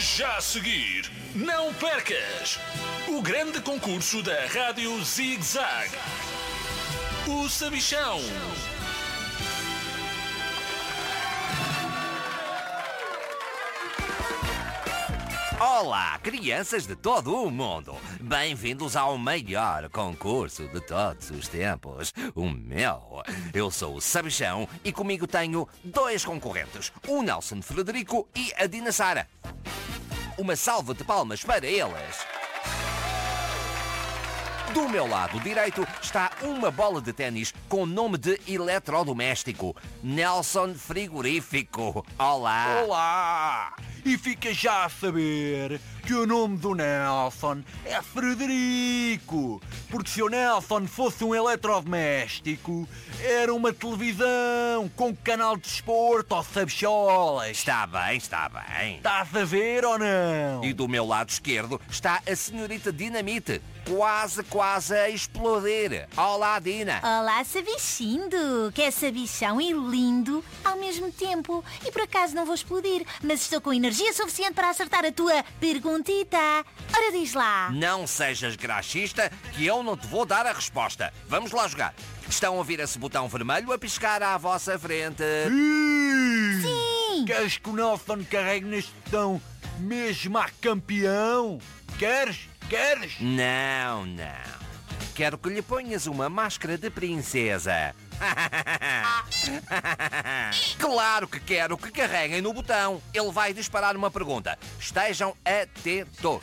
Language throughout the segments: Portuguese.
Já a seguir, não percas o grande concurso da Rádio Zig Zag, o Sabichão. Olá, crianças de todo o mundo! Bem-vindos ao maior concurso de todos os tempos, o meu. Eu sou o Sabichão e comigo tenho dois concorrentes, o Nelson Frederico e a Dina Sara. Uma salva de palmas para eles! Do meu lado direito está uma bola de ténis com nome de eletrodoméstico, Nelson Frigorífico. Olá! Olá! E fica já a saber que o nome do Nelson é Frederico, porque se o Nelson fosse um eletrodoméstico, era uma televisão com canal de desporto ou sabicholas. Está bem, está bem. Estás a ver ou não? E do meu lado esquerdo está a senhorita Dinamite, quase a explodir. Olá, Dina. Olá, Sabichindo, que é sabichão e lindo ao mesmo tempo. E por acaso não vou explodir, mas estou com energia suficiente para acertar a tua perguntita. Ora, diz lá. Não sejas graxista que eu não te vou dar a resposta. Vamos lá jogar. Estão a ouvir esse botão vermelho a piscar à vossa frente? Sim! Queres que o Nelson carregue neste botão mesmo a campeão? Queres? Não. Quero que lhe ponhas uma máscara de princesa. Claro que quero que carreguem no botão. Ele vai disparar uma pergunta. Estejam atentos.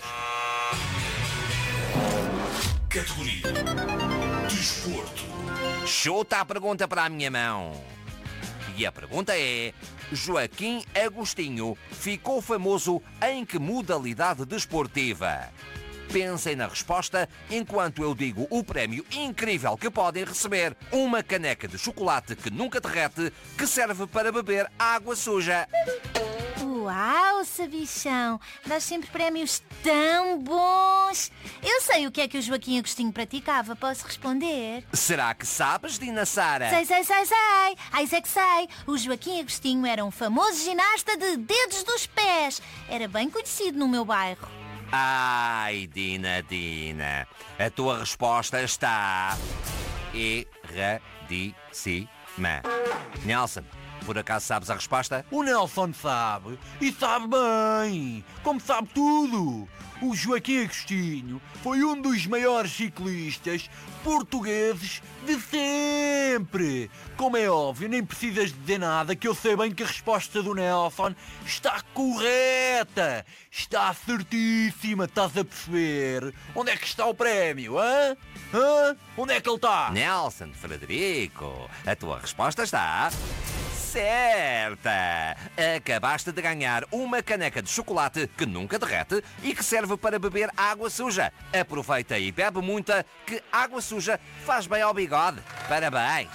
Categoria Desporto. Chuta a pergunta para a minha mão. E a pergunta é: Joaquim Agostinho ficou famoso em que modalidade desportiva? Pensem na resposta enquanto eu digo o prémio incrível que podem receber. Uma caneca de chocolate que nunca derrete, que serve para beber água suja. Uau, Sabichão, dás sempre prémios tão bons. Eu sei o que é que o Joaquim Agostinho praticava, posso responder? Será que sabes, Dina Sara? Sei. Ai, é que sei. O Joaquim Agostinho era um famoso ginasta de dedos dos pés. Era bem conhecido no meu bairro. Ai, Dina, a tua resposta está erradíssima. Nelson, por acaso sabes a resposta? O Nelson sabe, e sabe bem, como sabe tudo. O Joaquim Agostinho foi um dos maiores ciclistas portugueses de sempre. Como é óbvio, nem precisas dizer nada, que eu sei bem que a resposta do Nelson está correta. Está certíssima, estás a perceber? Onde é que está o prémio, hã? Onde é que ele está? Nelson Frederico, a tua resposta está certa! Acabaste de ganhar uma caneca de chocolate que nunca derrete e que serve para beber água suja. Aproveita e bebe muita, que água suja faz bem ao bigode. Parabéns!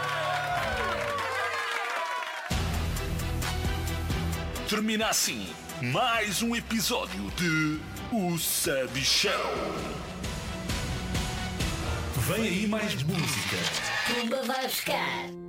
Termina assim mais um episódio de O Sabichão. Vem aí mais música. Pumba vai buscar.